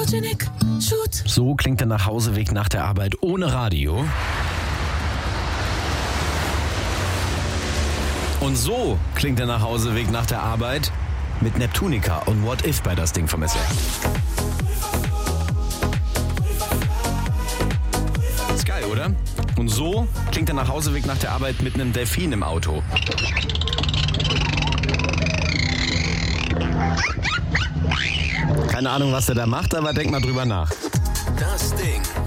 Photogenic Shoot. So klingt der Nachhauseweg nach der Arbeit ohne Radio. Und so klingt der Nachhauseweg nach der Arbeit mit Neptunica und What If bei das Ding vom SR. Ist geil, oder? Und so klingt der Nachhauseweg nach der Arbeit mit einem Delfin im Auto. Keine Ahnung, was der da macht, aber denk mal drüber nach. Das Ding.